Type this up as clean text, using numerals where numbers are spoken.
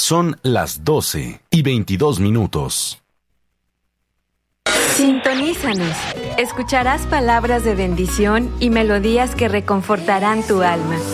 Son las 12:22. Sintonízanos. Escucharás palabras de bendición y melodías que reconfortarán tu alma.